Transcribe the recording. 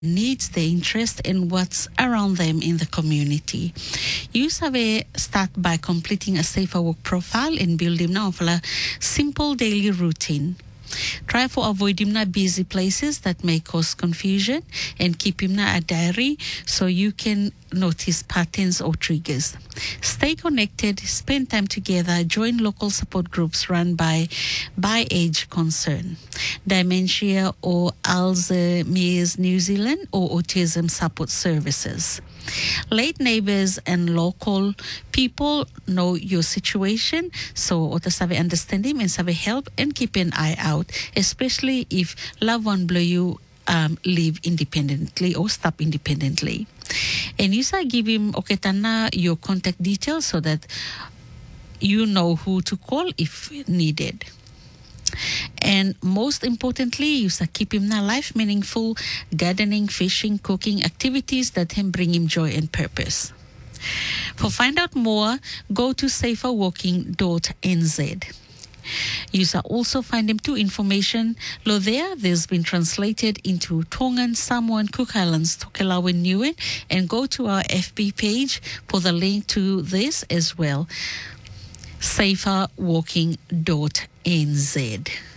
needs, their interest, and what's around them in the community. You survey start by completing a safer work profile and building now a simple daily routine. Try for avoid busy places that may cause confusion and keep a diary so you can notice patterns or triggers. Stay connected, spend time together, join local support groups run by age concern, dementia or Alzheimer's New Zealand or autism support services. Let neighbors and local people know your situation so oto sabe understand him and sabe help and keep an eye out, especially if loved one below you live independently or stop independently. And you say give him oketana your contact details so that you know who to call if needed. And most importantly, you should keep him na life meaningful, gardening, fishing, cooking, activities that can bring him joy and purpose. For find out more, go to saferwalking.nz. You shall also find them too information. Lo there's been translated into Tongan, Samoan, Cook Islands, Tokelau, Niue, and go to our FB page for the link to this as well. saferwalking.nz.